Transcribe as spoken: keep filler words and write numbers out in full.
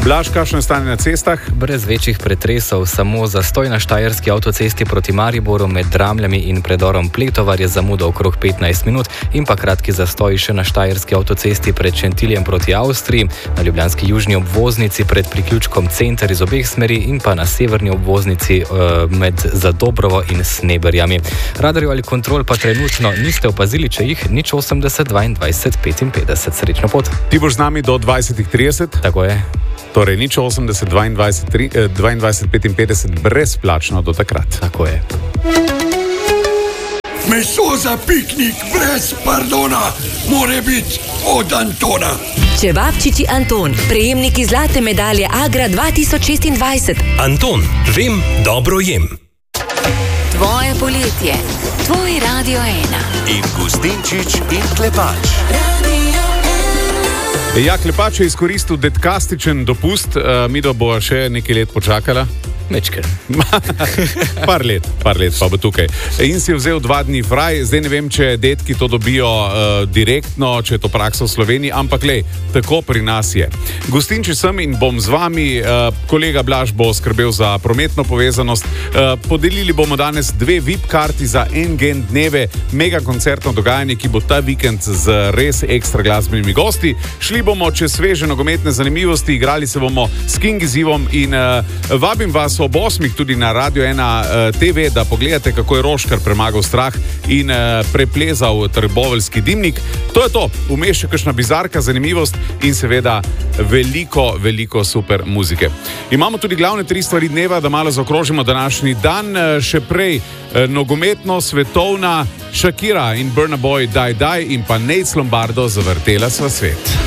Blaž, kakšno stanje na cestah? Brez večjih pretresov, samo zastoj na štajerski avtocesti proti Mariboru med Dramljami in predorom Pletovar je zamuda okrog petnajst minut in pa kratki zastoj še na štajerski avtocesti pred Šentiljem proti Avstriji, na ljubljanski južni obvoznici pred priključkom Center iz obeh smeri in pa na severni obvoznici uh, med Zadobrovo in Sneberjami. Radarjev ali kontrol pa trenutno niste opazili, če jih nič osemdeset dvaindvajset petinpetdeset. Srečno pot. Ti boš z nami do dvajset trideset? Tako je. Torej nič osemdeset dvaindvajset petinpetdeset brezplačno do takrat. Tako je. Meso za piknik brez pardona more biti od Antona. Čevapčiči Anton, prejemniki zlate medalje Agra dva tisoč šestindvajset. Anton, vem, dobro jem. Tvoje poletje, tvoj Radio ena. In Gustinčič in Klepač. Ja, Klepač je izkoristil detkastičen dopust, uh, Mido bo še nekaj let počakala. Mečken. par let, par let pa bo tukaj. In si je vzel dva dni fraj, zdaj ne vem, če detki to dobijo uh, direktno, če je to praksa v Sloveniji, ampak lej, tako pri nas je. Gostinči sem in bom z vami, uh, kolega Blaž bo skrbel za prometno povezanost. Uh, podelili bomo danes dve V I P karti za en gen dneve, mega koncertno dogajanje, ki bo ta vikend z res ekstra glasbenimi gosti. Šli bomo čez sveže nogometne zanimivosti, igrali se bomo s King izzivom in uh, vabim vas ob osmih tudi na Radio ena uh, T V, da pogledate, kako je Roškar premagal strah in uh, preplezal trboveljski dimnik. To je to, vmes še kakšna bizarka, zanimivost in seveda veliko, veliko super muzike. Imamo tudi glavne tri stvari dneva, da malo zaokrožimo današnji dan. Uh, še prej uh, nogometno, svetovna, Shakira in Burna Boy Die Die in pa Nate Lombardo Zavrtela sva svet.